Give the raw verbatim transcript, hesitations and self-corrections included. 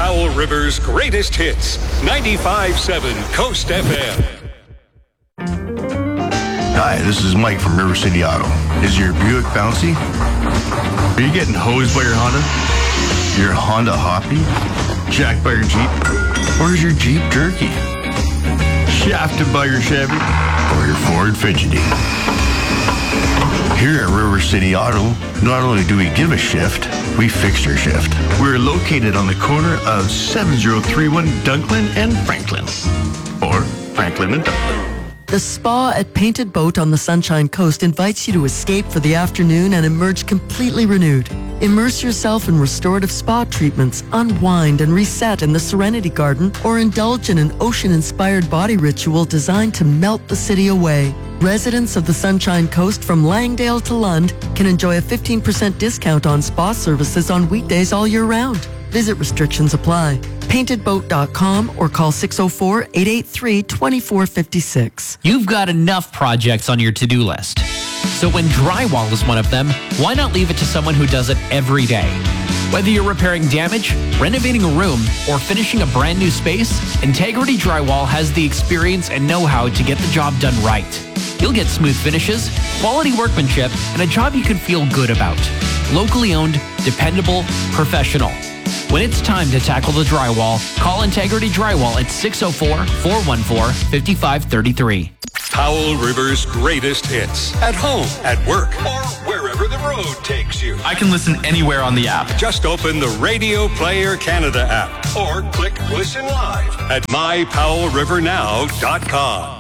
Powell River's greatest hits. ninety-five point seven Coast F M. Hi, this is Mike from River City Auto. Is your Buick bouncy? Are you getting hosed by your Honda? Your Honda hoppy? Jacked by your Jeep? Or is your Jeep jerky? Shafted by your Chevy? Or your Ford fidgety? Here at River City Auto, not only do we give a shift, we fix your shift. We're located on the corner of seven zero three one Dunklin and Franklin. Or Franklin and Dunklin. The spa at Painted Boat on the Sunshine Coast invites you to escape for the afternoon and emerge completely renewed. Immerse yourself in restorative spa treatments, unwind and reset in the Serenity Garden, or indulge in an ocean-inspired body ritual designed to melt the city away. Residents of the Sunshine Coast from Langdale to Lund can enjoy a fifteen percent discount on spa services on weekdays all year round. Visit restrictions apply. painted boat dot com or call six oh four, eight eight three, two four five six. You've got enough projects on your to-do list. So when drywall is one of them, why not leave it to someone who does it every day? Whether you're repairing damage, renovating a room, or finishing a brand new space, Integrity Drywall has the experience and know-how to get the job done right. You'll get smooth finishes, quality workmanship, and a job you can feel good about. Locally owned, dependable, professional. When it's time to tackle the drywall, call Integrity Drywall at six oh four, four one four, five five three three. Powell River's greatest hits. At home, at work, or wherever the road takes you. I can listen anywhere on the app. Just open the Radio Player Canada app or click Listen Live at my powell river now dot com.